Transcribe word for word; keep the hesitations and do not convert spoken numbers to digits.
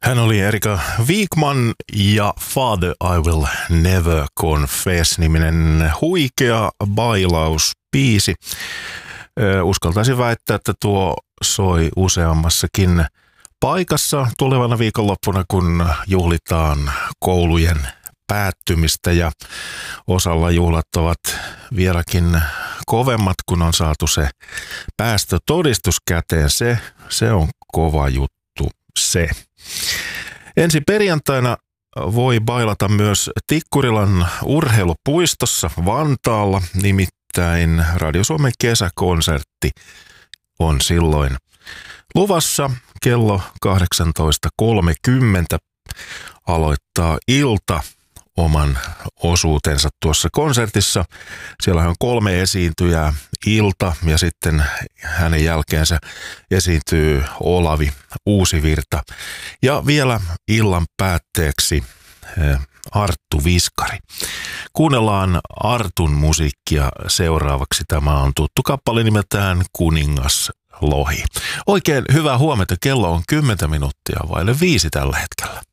Hän oli Erika Wigman ja Father I Will Never Confess-niminen huikea bailausbiisi. Uskaltaisin väittää, että tuo soi useammassakin paikassa tulevana viikonloppuna, kun juhlitaan koulujen päättymistä, ja osalla juhlat ovat vieläkin kovemmat, kun on saatu se päästötodistus käteen. Se, se on kova juttu se. Ensi perjantaina voi bailata myös Tikkurilan urheilupuistossa Vantaalla, nimittäin Radio Suomen kesäkonsertti on silloin luvassa. Kello kahdeksantoista kolmekymmentä aloittaa ilta oman osuutensa tuossa konsertissa. Siellä on kolme esiintyjää, Ilta, ja sitten hänen jälkeensä esiintyy Olavi Uusivirta. Ja vielä illan päätteeksi Arttu Viskari. Kuunnellaan Artun musiikkia seuraavaksi. Tämä on tuttu kappale nimeltään Kuningas Lohi. Oikein hyvää huomenta. Kello on kymmenen minuuttia vaille viisi tällä hetkellä.